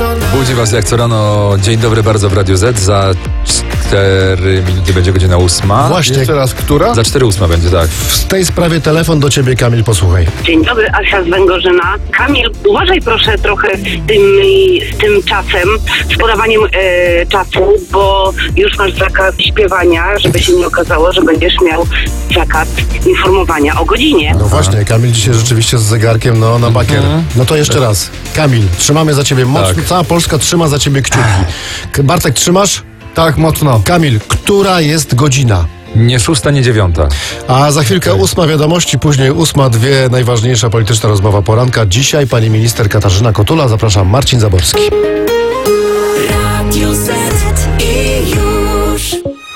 Budzi was jak co rano. Dzień dobry bardzo w Radiu Z. Za 4 minuty będzie godzina 8. Właśnie. Jeszcze raz, która? Za 4:08 będzie, tak. W tej sprawie telefon do ciebie, Kamil, posłuchaj. Dzień dobry, Asia z Węgorzyna. Kamil, uważaj proszę trochę z tym czasem, z podawaniem czasu, bo już masz zakaz śpiewania, żeby się nie okazało, że będziesz miał zakaz informowania o godzinie. No właśnie, Kamil dzisiaj rzeczywiście z zegarkiem, na bakier. No to jeszcze raz. Kamil, trzymamy za ciebie mocno, Tak. cała Polska trzyma za ciebie kciuki. Bartek, trzymasz? Tak, mocno. Kamil, która jest godzina? Nie 6, nie 9. A za chwilkę 8 wiadomości, później 8:02 najważniejsza polityczna rozmowa poranka. Dzisiaj pani minister Katarzyna Kotula, zapraszam Marcin Zaborski. Radio Z i już.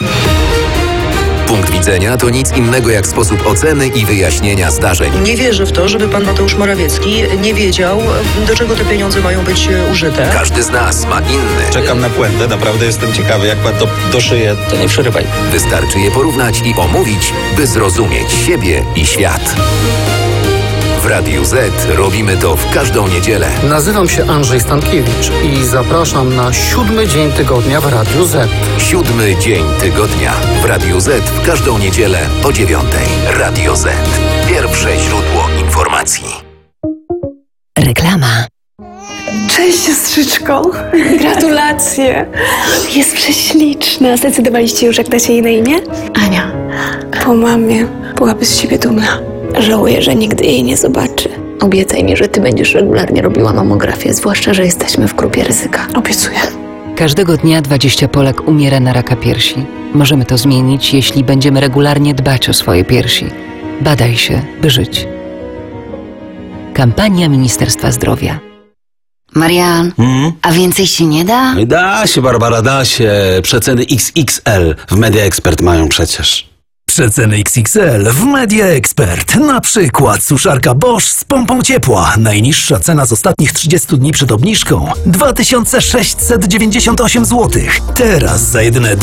Punkt widzenia to nic innego jak sposób oceny i wyjaśnienia zdarzeń. Nie wierzę w to, żeby pan Mateusz Morawiecki nie wiedział, do czego te pieniądze mają być użyte. Każdy z nas ma inny. Czekam na puentę, naprawdę jestem ciekawy, jak pan to doszyje. To nie przerywaj. Wystarczy je porównać i omówić, by zrozumieć siebie i świat. W Radiu Z robimy to w każdą niedzielę. Nazywam się Andrzej Stankiewicz i zapraszam na 7. dzień tygodnia w Radiu Z. 7 dzień tygodnia. W Radiu Z w każdą niedzielę o 9:00. Radio Z. Pierwsze źródło informacji. Reklama. Cześć, siostrzyczko. Gratulacje. Jest prześliczna. Zdecydowaliście już, jak dacie jej na imię? Ania. Po mamie byłaby z siebie dumna. Żałuję, że nigdy jej nie zobaczy. Obiecaj mi, że ty będziesz regularnie robiła mamografię, zwłaszcza, że jesteśmy w grupie ryzyka. Obiecuję. Każdego dnia 20 Polek umiera na raka piersi. Możemy to zmienić, jeśli będziemy regularnie dbać o swoje piersi. Badaj się, by żyć. Kampania Ministerstwa Zdrowia. Marian, a więcej się nie da? Da się, Barbara, da się. Przeceny XXL w Media Expert mają przecież. Przeceny XXL w Media Expert. Na przykład suszarka Bosch z pompą ciepła. Najniższa cena z ostatnich 30 dni przed obniżką 2698 zł. Teraz za jedyne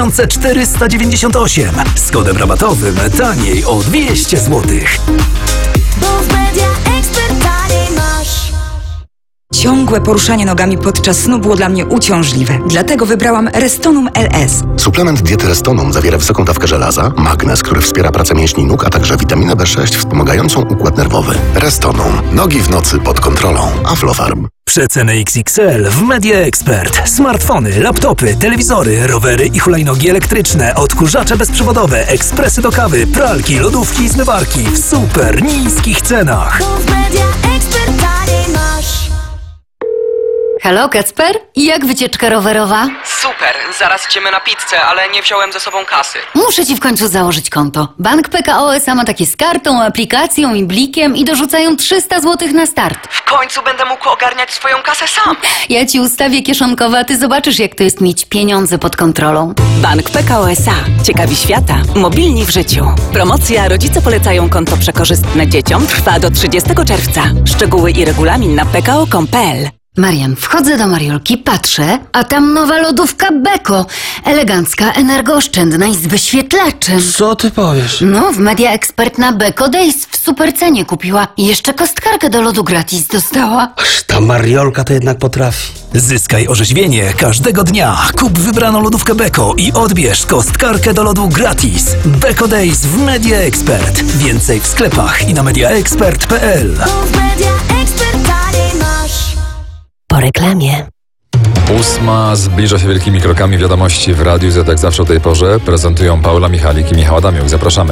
2498. Z kodem rabatowym taniej o 200 zł. Bo w Media Expert taniej masz. Ciągłe poruszanie nogami podczas snu było dla mnie uciążliwe. Dlatego wybrałam Restonum LS. Suplement diety Restonum zawiera wysoką dawkę żelaza, magnez, który wspiera pracę mięśni nóg, a także witaminę B6 wspomagającą układ nerwowy. Restonum. Nogi w nocy pod kontrolą. Aflofarm. Przeceny XXL w Media Expert. Smartfony, laptopy, telewizory, rowery i hulajnogi elektryczne, odkurzacze bezprzewodowe, ekspresy do kawy, pralki, lodówki i zmywarki w super niskich cenach. Bo w Media Expert taniej masz. Halo, Kacper? Jak wycieczka rowerowa? Super, zaraz idziemy na pizzę, ale nie wziąłem ze sobą kasy. Muszę ci w końcu założyć konto. Bank PKO SA ma takie z kartą, aplikacją i blikiem i dorzucają 300 zł na start. W końcu będę mógł ogarniać swoją kasę sam. Ja ci ustawię kieszonkowe, a ty zobaczysz, jak to jest mieć pieniądze pod kontrolą. Bank PKO SA. Ciekawi świata. Mobilni w życiu. Promocja Rodzice polecają konto przekorzystne dzieciom trwa do 30 czerwca. Szczegóły i regulamin na pko.com.pl. Marian, wchodzę do Mariolki, patrzę, a tam nowa lodówka Beko. Elegancka, energooszczędna i z wyświetlaczem. Co ty powiesz? No, w Media Expert na Beko Days w super cenie kupiła i jeszcze kostkarkę do lodu gratis dostała. Aż ta Mariolka to jednak potrafi. Zyskaj orzeźwienie każdego dnia. Kup wybraną lodówkę Beko i odbierz kostkarkę do lodu gratis. Beko Days w Media Expert. Więcej w sklepach i na mediaexpert.pl. Bo w Media Expert taniej masz. Po reklamie. 8 zbliża się wielkimi krokami. Wiadomości w Radiu Z jak zawsze o tej porze prezentują Paula Michalik i Michał Adamiuk. Zapraszamy.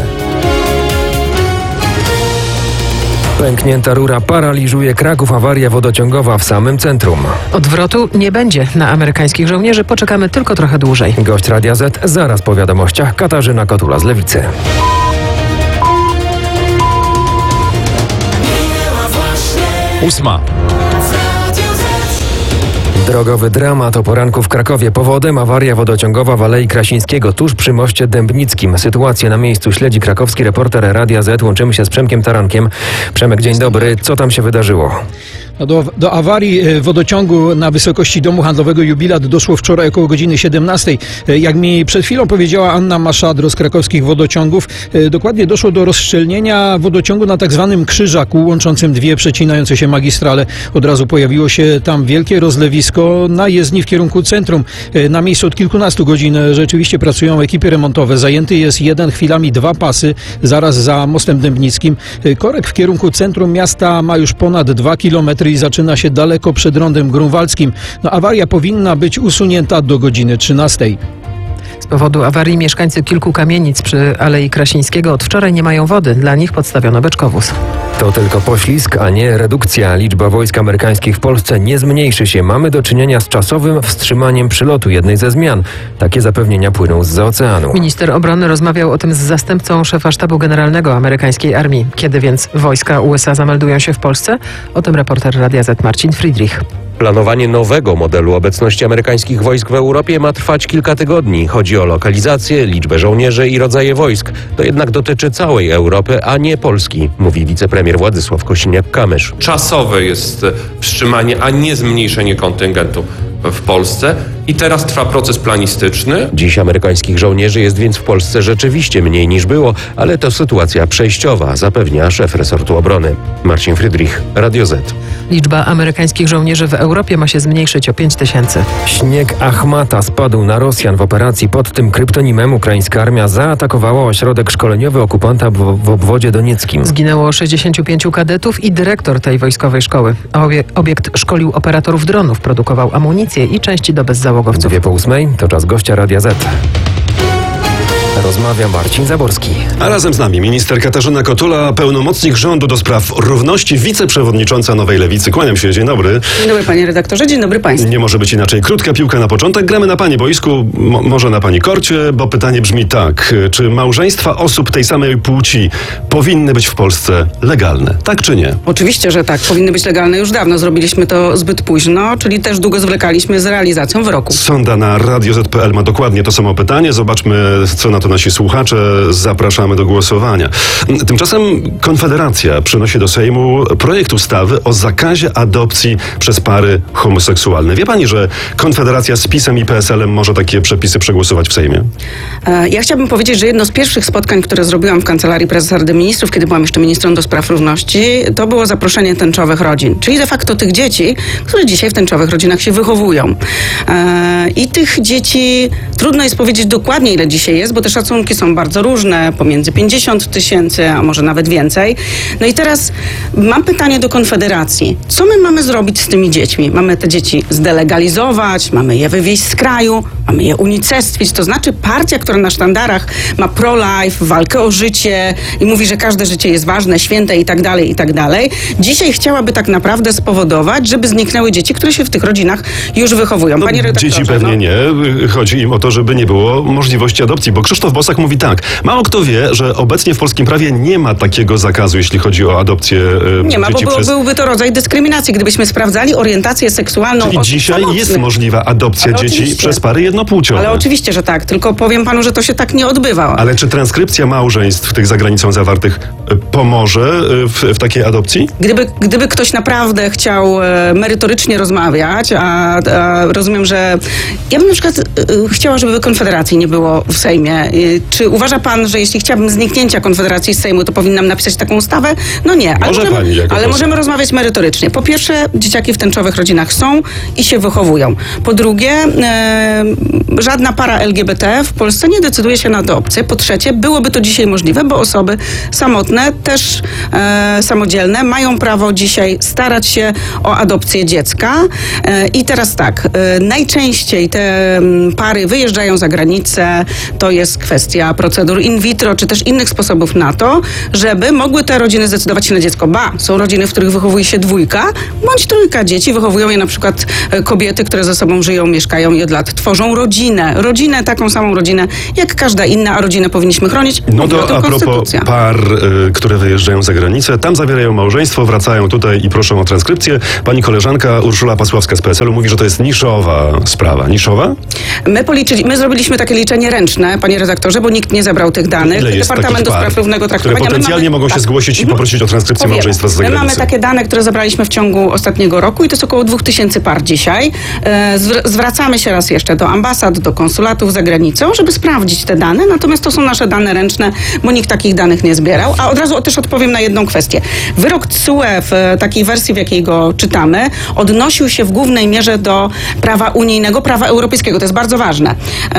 Pęknięta rura paraliżuje Kraków. Awaria wodociągowa w samym centrum. Odwrotu nie będzie. Na amerykańskich żołnierzy poczekamy tylko trochę dłużej. Gość Radia Z zaraz po wiadomościach. Katarzyna Kotula z Lewicy. Ósma. Drogowy dramat o poranku w Krakowie. Powodem awaria wodociągowa w Alei Krasińskiego tuż przy moście Dębnickim. Sytuację na miejscu śledzi krakowski reporter Radia Z. Łączymy się z Przemkiem Tarankiem. Przemek, dzień dobry. Co tam się wydarzyło? Do awarii wodociągu na wysokości domu handlowego Jubilat doszło wczoraj około godziny 17. Jak mi przed chwilą powiedziała Anna Maszadro z krakowskich wodociągów, dokładnie doszło do rozszczelnienia wodociągu na tak zwanym krzyżaku łączącym dwie przecinające się magistrale. Od razu pojawiło się tam wielkie rozlewisko na jezdni w kierunku centrum. Na miejscu od kilkunastu godzin rzeczywiście pracują ekipy remontowe. Zajęty jest jeden, chwilami dwa pasy zaraz za mostem Dębnickim. Korek w kierunku centrum miasta ma już ponad 2 km i zaczyna się daleko przed rondem grunwaldzkim. Awaria powinna być usunięta do godziny 13. Z powodu awarii mieszkańcy kilku kamienic przy Alei Krasińskiego od wczoraj nie mają wody. Dla nich podstawiono beczkowóz. To tylko poślizg, a nie redukcja. Liczba wojsk amerykańskich w Polsce nie zmniejszy się. Mamy do czynienia z czasowym wstrzymaniem przylotu jednej ze zmian. Takie zapewnienia płyną zza oceanu. Minister obrony rozmawiał o tym z zastępcą szefa sztabu generalnego amerykańskiej armii. Kiedy więc wojska USA zameldują się w Polsce? O tym reporter Radia Z Marcin Friedrich. Planowanie nowego modelu obecności amerykańskich wojsk w Europie ma trwać kilka tygodni. Chodzi o lokalizację, liczbę żołnierzy i rodzaje wojsk. To jednak dotyczy całej Europy, a nie Polski, mówi wicepremier Władysław Kosiniak-Kamysz. Czasowe jest wstrzymanie, a nie zmniejszenie kontyngentu w Polsce i teraz trwa proces planistyczny. Dziś amerykańskich żołnierzy jest więc w Polsce rzeczywiście mniej niż było, ale to sytuacja przejściowa, zapewnia szef resortu obrony. Marcin Friedrich, Radio Z. Liczba amerykańskich żołnierzy w Europie ma się zmniejszyć o 5000. Śnieg Achmata spadł na Rosjan w operacji pod tym kryptonimem. Ukraińska armia zaatakowała ośrodek szkoleniowy okupanta w obwodzie donieckim. Zginęło 65 kadetów i dyrektor tej wojskowej szkoły. Obiekt szkolił operatorów dronów, produkował amunicję i części do bezzałogowców. 7:08 to czas gościa Radia Z. Rozmawia Marcin Zaborski. A razem z nami minister Katarzyna Kotula, pełnomocnik rządu do spraw równości, wiceprzewodnicząca Nowej Lewicy. Kłaniam się, dzień dobry. Dzień dobry panie redaktorze, dzień dobry państwu. Nie może być inaczej. Krótka piłka na początek. Gramy na pani boisku, może na pani korcie, bo pytanie brzmi tak. Czy małżeństwa osób tej samej płci powinny być w Polsce legalne? Tak czy nie? Oczywiście, że tak. Powinny być legalne już dawno. Zrobiliśmy to zbyt późno, czyli też długo zwlekaliśmy z realizacją wyroku. Sonda na Radio Z.pl ma dokładnie to samo pytanie. Zobaczmy, co na to nasi słuchacze. Zapraszamy do głosowania. Tymczasem Konfederacja przynosi do Sejmu projekt ustawy o zakazie adopcji przez pary homoseksualne. Wie pani, że Konfederacja z PiS-em i PSL-em może takie przepisy przegłosować w Sejmie? Ja chciałabym powiedzieć, że jedno z pierwszych spotkań, które zrobiłam w Kancelarii Prezesa Rady Ministrów, kiedy byłam jeszcze ministrem do spraw równości, to było zaproszenie tęczowych rodzin. Czyli de facto tych dzieci, które dzisiaj w tęczowych rodzinach się wychowują. I tych dzieci, trudno jest powiedzieć dokładnie, ile dzisiaj jest, bo te szacunki są bardzo różne, pomiędzy 50 000, a może nawet więcej. No i teraz mam pytanie do Konfederacji. Co my mamy zrobić z tymi dziećmi? Mamy te dzieci zdelegalizować, mamy je wywieźć z kraju, mamy je unicestwić. To znaczy partia, która na sztandarach ma pro-life, walkę o życie i mówi, że każde życie jest ważne, święte i tak dalej, dzisiaj chciałaby tak naprawdę spowodować, żeby zniknęły dzieci, które się w tych rodzinach już wychowują. Panie redaktorze, dzieci pewnie nie. Chodzi im o to, żeby nie było możliwości adopcji, bo Krzysztof Bosak mówi tak. Mało kto wie, że obecnie w polskim prawie nie ma takiego zakazu, jeśli chodzi o adopcję nie ma, dzieci bo byłby to rodzaj dyskryminacji, gdybyśmy sprawdzali orientację seksualną. Czyli dzisiaj jest możliwa adopcja dzieci przez pary jednopłciowe. Ale oczywiście, że tak. Tylko powiem panu, że to się tak nie odbywa. Ale czy transkrypcja małżeństw tych za granicą zawartych pomoże w takiej adopcji? Gdyby ktoś naprawdę chciał merytorycznie rozmawiać, a rozumiem, że ja bym na przykład chciała, żeby Konfederacji nie było w Sejmie. Czy uważa pan, że jeśli chciałabym zniknięcia Konfederacji z Sejmu, to powinnam napisać taką ustawę? No nie. Ale możemy rozmawiać merytorycznie. Po pierwsze, dzieciaki w tęczowych rodzinach są i się wychowują. Po drugie, żadna para LGBT w Polsce nie decyduje się na adopcję. Po trzecie, byłoby to dzisiaj możliwe, bo osoby samotne, też samodzielne, mają prawo dzisiaj starać się o adopcję dziecka. I teraz tak, najczęściej te pary wyjeżdżają za granicę, to jest kwestia procedur in vitro, czy też innych sposobów na to, żeby mogły te rodziny zdecydować się na dziecko. Są rodziny, w których wychowuje się 2 bądź 3 dzieci, wychowują je na przykład kobiety, które ze sobą żyją, mieszkają i od lat tworzą rodzinę, taką samą rodzinę, jak każda inna, a rodzinę powinniśmy chronić. No to a propos par, które wyjeżdżają za granicę, tam zawierają małżeństwo, wracają tutaj i proszą o transkrypcję. Pani koleżanka Urszula Pasławska z PSL-u mówi, że to jest niszowa sprawa. Niszowa? My zrobiliśmy takie liczenie ręczne, panie redaktorze, bo nikt nie zebrał tych danych. Ile jest Departament do takich Spraw par, Równego które Traktowania. potencjalnie mogą się zgłosić i poprosić o transkrypcję Powiem. małżeństwa z My zagranicy? mamy takie dane, które zebraliśmy w ciągu ostatniego roku i to jest około 2000 par dzisiaj. Zwracamy się raz jeszcze do ambasad, do konsulatów za granicą, żeby sprawdzić te dane, natomiast to są nasze dane ręczne, bo nikt takich danych nie zbierał. A od razu też odpowiem na jedną kwestię. Wyrok TSUE w takiej wersji, w jakiej go czytamy, odnosił się w głównej mierze do prawa unijnego, prawa europejskiego. To jest bardzo ważne,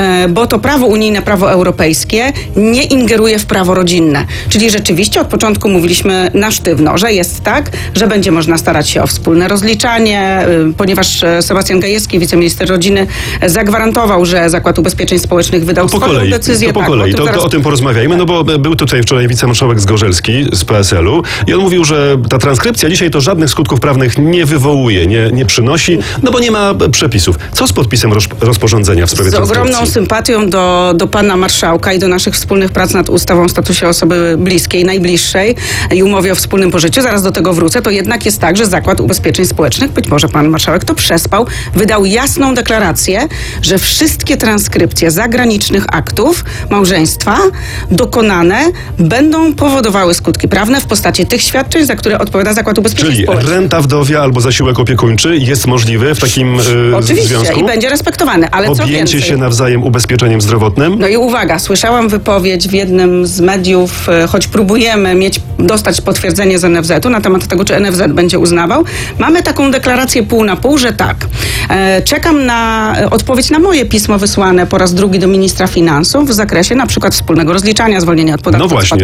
bo to prawo unijne, prawo europejskie nie ingeruje w prawo rodzinne. Czyli rzeczywiście od początku mówiliśmy na sztywno, że jest tak, że będzie można starać się o wspólne rozliczanie, ponieważ Sebastian Gajewski, wiceminister rodziny, zagwarantował, że Zakład Ubezpieczeń Społecznych wydał swoją decyzję. To po kolei, to o tym porozmawiajmy, no bo był tutaj wczoraj wicemarszałek Zgorzelski z PSL-u i on mówił, że ta transkrypcja dzisiaj to żadnych skutków prawnych nie wywołuje, nie przynosi, no bo nie ma przepisów. Co z podpisem rozporządzenia w sprawie transkrypcji? Z ogromną sympatią do pana marszałka i do naszych wspólnych prac nad ustawą o statusie osoby bliskiej, najbliższej i umowie o wspólnym pożyciu, zaraz do tego wrócę, to jednak jest tak, że Zakład Ubezpieczeń Społecznych, być może pan marszałek to przespał, wydał jasną deklarację, że wszystkie transkrypcje zagranicznych aktów małżeństwa dokonane będą powodowały skutki prawne w postaci tych świadczeń, za które odpowiada Zakład Ubezpieczeń Społecznych. Czyli renta wdowia albo zasiłek opiekuńczy jest możliwy w takim Oczywiście związku? i będzie respektowany, ale co Objęcie więcej, się nawzajem ubezpieczeniem zdrowotnym? No i uwaga, słyszałam wypowiedź w jednym z mediów, choć próbujemy dostać potwierdzenie z NFZ-u na temat tego, czy NFZ będzie uznawał. Mamy taką deklarację pół na pół, że tak. Czekam na odpowiedź na moje pismo wysłane po raz drugi do ministra finansów w zakresie na przykład wspólnego rozliczania, zwolnienia od podatku. No właśnie,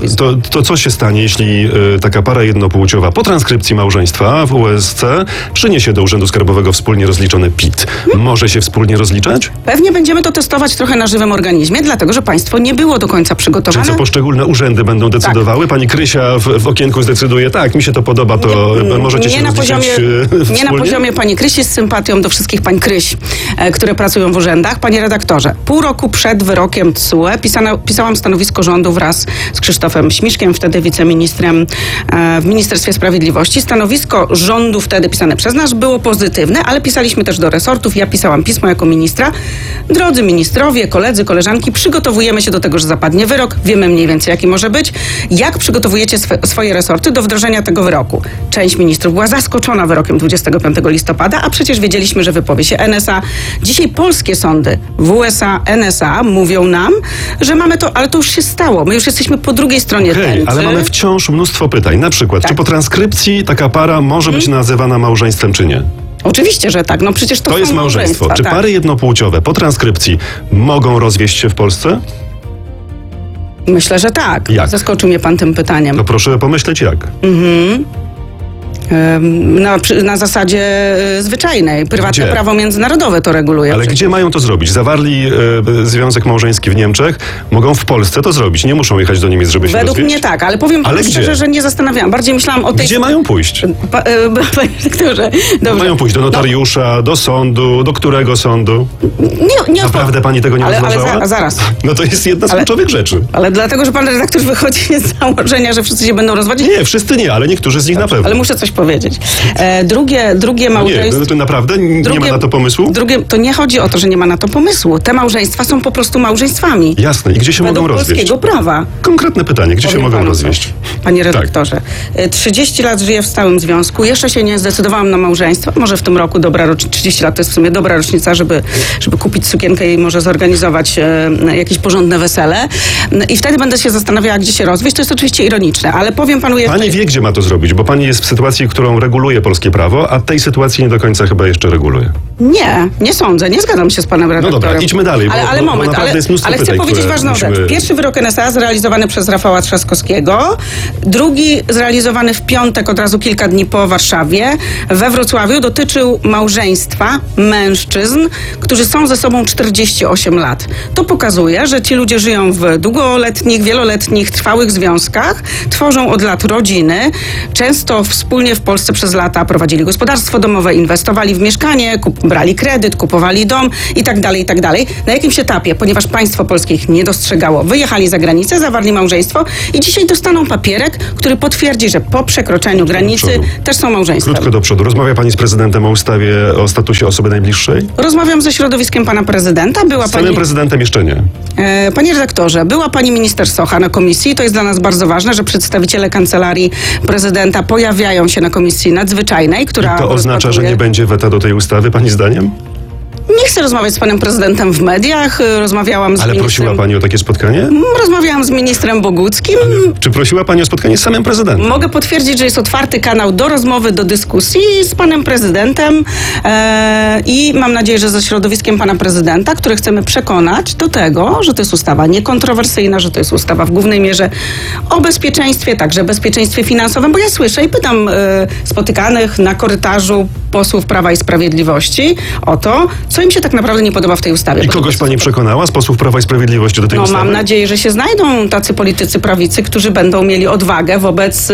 to co się stanie, jeśli taka para jednopłciowa po transkrypcji małżeństwa w USC przyniesie do Urzędu Skarbowego wspólnie rozliczony PIT? Może się wspólnie rozliczać? Pewnie będziemy to testować trochę na żywym organizmie, dlatego że państwo nie było do końca przygotowane. Czy co poszczególne urzędy będą decydowały? Tak. Pani Krysia w okienku zdecyduje, tak, mi się to podoba, to możecie się rozliczać Nie na poziomie pani Krysi, z sympatią do wszystkich pań Kryś, które pracują w urzędach. Panie redaktorze, pół roku przed wyrokiem TSUE pisałam stanowisko rządu wraz z Krzysztofem Śmiszkiem, wtedy wiceministrem w Ministerstwie Sprawiedliwości. Stanowisko rządu wtedy pisane przez nas było pozytywne, ale pisaliśmy też do resortów. Ja pisałam pismo jako ministra. Drodzy ministrowie, koledzy, koleżanki, przygotowujemy się do tego, że zapadnie wyrok. Wiemy mniej więcej, jaki może być. Jak przygotowujecie swoje resorty do wdrożenia tego wyroku? Część ministrów była zaskoczona wyrokiem 25 listopada, a przecież wiedzieliśmy, że wypowie się NSA. Dzisiaj polskie sądy w USA, NSA mówią nam, że mamy to, ale to już się stało. My już jesteśmy po drugiej stronie tęczy. Ale mamy wciąż mnóstwo pytań. Na przykład, Tak. czy po transkrypcji taka para może być nazywana małżeństwem, czy nie? Oczywiście, że tak. No przecież to jest są małżeństwo. Czy tak. pary jednopłciowe po transkrypcji mogą rozwieść się w Polsce? Myślę, że tak. Jak? Zaskoczył mnie pan tym pytaniem. No proszę pomyśleć jak. Na zasadzie zwyczajnej. Prywatne Gdzie? prawo międzynarodowe to reguluje. Ale gdzie mają to zrobić? Zawarli związek małżeński w Niemczech, mogą w Polsce to zrobić. Nie muszą jechać do Niemiec, żeby się Według rozwieść. mnie tak, ale powiem panu szczerze, że nie zastanawiałam. Bardziej myślałam o tej... Gdzie mają pójść? Panie redaktorze, dobrze. Mają pójść do notariusza, do sądu, do którego sądu? Nie Naprawdę pani tego nie rozważała? Ale zaraz. No to jest jedna z kluczowych rzeczy. Ale dlatego, że pan redaktor wychodzi z założenia, że wszyscy się będą rozwodzić? Nie, wszyscy nie, ale niektórzy z nich na pewno. Ale muszę coś powiedzieć. Drugie małżeństwo... Nie, to naprawdę nie ma na to pomysłu? To nie chodzi o to, że nie ma na to pomysłu. Te małżeństwa są po prostu małżeństwami. Jasne. I gdzie się mogą rozwieść? Polskiego prawa. Konkretne pytanie. Gdzie się mogą rozwieść? Panie redaktorze, 30 lat żyję w stałym związku. Jeszcze się nie zdecydowałam na małżeństwo. Może w tym roku 30 lat to jest w sumie dobra rocznica, żeby kupić sukienkę i może zorganizować jakieś porządne wesele. I wtedy będę się zastanawiała, gdzie się rozwieść. To jest oczywiście ironiczne, ale powiem panu jeszcze... Pani wie, gdzie ma to zrobić, bo pani jest w sytuacji, którą reguluje polskie prawo, a tej sytuacji nie do końca chyba jeszcze reguluje. Nie sądzę. Nie zgadzam się z panem redaktorem. No dobra, idźmy dalej, ale chcę powiedzieć ważną rzecz. Pierwszy wyrok NSA zrealizowany przez Rafała Trzaskowskiego, drugi zrealizowany w piątek, od razu kilka dni po Warszawie, we Wrocławiu, dotyczył małżeństwa mężczyzn, którzy są ze sobą 48 lat. To pokazuje, że ci ludzie żyją w długoletnich, wieloletnich, trwałych związkach, tworzą od lat rodziny, często wspólnie w Polsce przez lata prowadzili gospodarstwo domowe, inwestowali w mieszkanie, brali kredyt, kupowali dom i tak dalej, i tak dalej. Na jakimś etapie, ponieważ państwo polskie ich nie dostrzegało, wyjechali za granicę, zawarli małżeństwo i dzisiaj dostaną papierek, który potwierdzi, że po przekroczeniu granicy też są małżeństwem. Krótko do przodu. Rozmawia pani z prezydentem o ustawie o statusie osoby najbliższej? Rozmawiam ze środowiskiem pana prezydenta. Była Z samym prezydentem jeszcze nie. Panie redaktorze, była pani minister Socha na komisji. To jest dla nas bardzo ważne, że przedstawiciele kancelarii prezydenta pojawiają się na komisji nadzwyczajnej, która... I to oznacza, że nie będzie weta do tej ustawy, pani zdaniem? Nie chcę rozmawiać z panem prezydentem w mediach. Rozmawiałam z Ale ministrem... prosiła pani o takie spotkanie? Rozmawiałam z ministrem Boguckim. Czy prosiła pani o spotkanie z samym prezydentem? Mogę potwierdzić, że jest otwarty kanał do rozmowy, do dyskusji z panem prezydentem i mam nadzieję, że ze środowiskiem pana prezydenta, które chcemy przekonać do tego, że to jest ustawa niekontrowersyjna, że to jest ustawa w głównej mierze o bezpieczeństwie, także bezpieczeństwie finansowym, bo ja słyszę i pytam spotykanych na korytarzu posłów Prawa i Sprawiedliwości o to, co im się tak naprawdę nie podoba w tej ustawie. I kogoś pani przekonała z posłów Prawa i Sprawiedliwości do tej ustawy? Mam nadzieję, że się znajdą tacy politycy prawicy, którzy będą mieli odwagę wobec...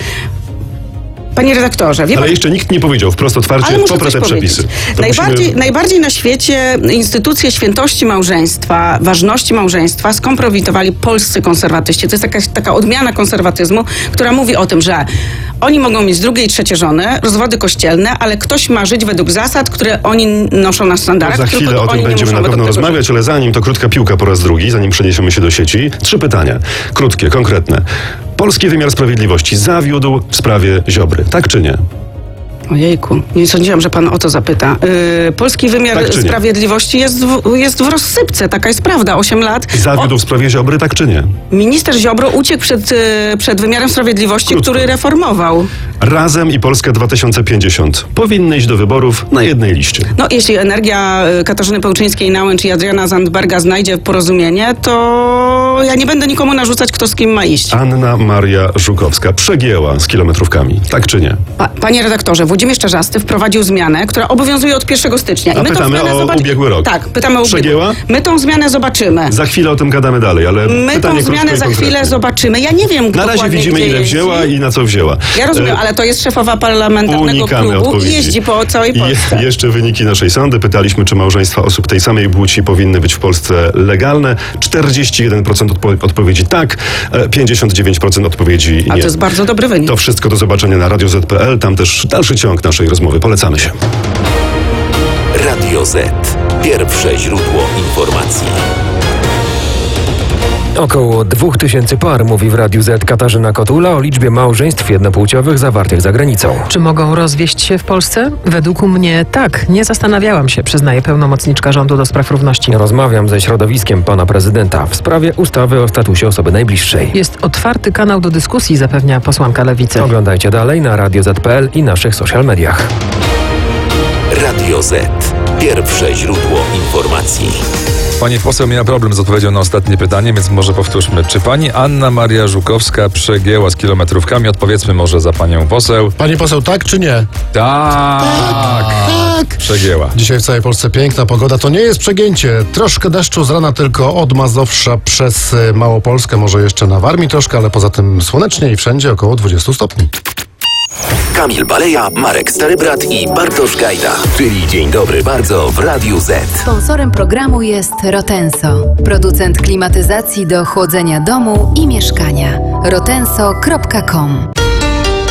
Panie redaktorze, wie pan... Ale jeszcze nikt nie powiedział wprost otwarcie, poprę te przepisy. Najbardziej na świecie instytucje świętości małżeństwa, ważności małżeństwa skompromitowali polscy konserwatyści. To jest taka odmiana konserwatyzmu, która mówi o tym, że oni mogą mieć drugie i trzecie żony, rozwody kościelne, ale ktoś ma żyć według zasad, które oni noszą na sztandarach. Za chwilę o tym będziemy na pewno rozmawiać, ale zanim to krótka piłka po raz drugi, zanim przeniesiemy się do sieci. 3 pytania. Krótkie, konkretne. Polski wymiar sprawiedliwości zawiódł w sprawie Ziobry. Tak czy nie? Ojejku, nie sądziłam, że pan o to zapyta. Polski wymiar sprawiedliwości jest w rozsypce, taka jest prawda. 8 lat. Zawiódł w sprawie Ziobry, tak czy nie? Minister Ziobro uciekł przed wymiarem sprawiedliwości, który reformował. Razem i Polska 2050 powinny iść do wyborów na jednej liście. No, jeśli energia Katarzyny Pełczyńskiej-Nałęcz i Adriana Zandberga znajdzie porozumienie, to ja nie będę nikomu narzucać, kto z kim ma iść. Anna Maria Żukowska przegięła z kilometrówkami, tak czy nie? Panie redaktorze, Włodzimierz Czarzasty wprowadził zmianę, która obowiązuje od 1 stycznia. A pytamy o ubiegły rok. Tak, pytamy o Przegięła? My tą zmianę zobaczymy. Za chwilę o tym gadamy dalej, ale my tą zmianę za chwilę zobaczymy. Ja nie wiem, na razie widzimy, ile wzięła i na co wzięła. Ja rozumiem, ale to jest szefowa parlamentarnego klubu i jeździ po całej Polsce. Jeszcze wyniki naszej sądy. Pytaliśmy, czy małżeństwa osób tej samej płci powinny być w Polsce legalne. 41% odpowiedzi tak, 59% odpowiedzi nie. A to jest bardzo dobry wynik. To wszystko do zobaczenia na Radio Z.pl. Tam też dalszy ciąg naszej rozmowy. Polecamy się. Radio Z. Pierwsze źródło informacji. Około 2000 par, mówi w Radiu Z Katarzyna Kotula o liczbie małżeństw jednopłciowych zawartych za granicą. Czy mogą rozwieść się w Polsce? Według mnie tak. Nie zastanawiałam się, przyznaje pełnomocniczka rządu do spraw równości. Rozmawiam ze środowiskiem pana prezydenta w sprawie ustawy o statusie osoby najbliższej. Jest otwarty kanał do dyskusji, zapewnia posłanka Lewicy. Oglądajcie dalej na Radio Z.pl i naszych social mediach. Radio Z. Pierwsze źródło informacji. Pani poseł miała problem z odpowiedzią na ostatnie pytanie, więc może powtórzmy. Czy pani Anna Maria Żukowska przegięła z kilometrówkami? Odpowiedzmy może za panią poseł. Pani poseł, tak czy nie? Tak. Przegięła. Dzisiaj w całej Polsce piękna pogoda. To nie jest przegięcie. Troszkę deszczu z rana tylko od Mazowsza przez Małopolskę, może jeszcze na Warmii troszkę, ale poza tym słonecznie i wszędzie około 20 stopni. Kamil Baleja, Marek Starybrat i Bartosz Gajda. Czyli Dzień Dobry Bardzo w Radiu Z. Sponsorem programu jest Rotenso, producent klimatyzacji do chłodzenia domu i mieszkania. rotenso.com